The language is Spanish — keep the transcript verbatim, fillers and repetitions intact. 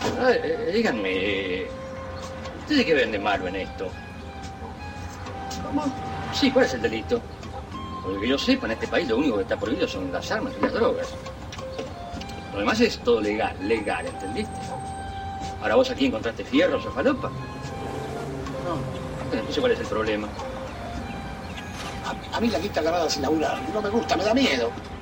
A ver, eh, díganme, ¿ustedes qué ven de malo en esto? ¿Cómo? Sí, ¿cuál es el delito? Porque que yo sepa, en este país lo único que está prohibido son las armas y las drogas. Lo demás es todo legal, legal, ¿entendiste? Ahora vos aquí encontraste fierros o falopa. No. Entonces, ¿cuál es el problema? A, a mí la quita agarrada sin laburar. No me gusta, me da miedo.